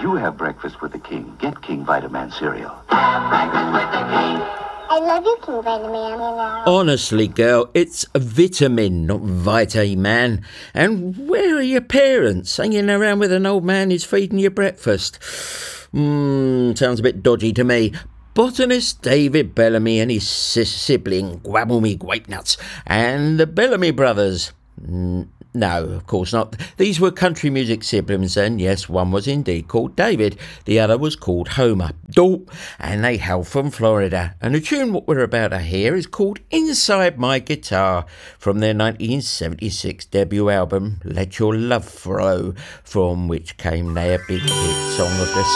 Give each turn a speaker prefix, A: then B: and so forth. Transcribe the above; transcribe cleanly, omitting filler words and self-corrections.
A: you have breakfast with the king, get King Vitamin cereal.
B: Have breakfast with the king. I love you, King Vitamin.
C: Honestly, girl, it's a vitamin, not Vitaman. And where are your parents? Hanging around with an old man who's feeding you breakfast? Sounds a bit dodgy to me. Botanist David Bellamy and his sibling Gwabblemy Grapenuts and the Bellamy brothers. No, of course not. These were country music siblings, and yes, one was indeed called David, the other was called Homer. And they hail from Florida. And the tune what we're about to hear is called Inside My Guitar from their 1976 debut album, Let Your Love Flow, from which came their big hit song of the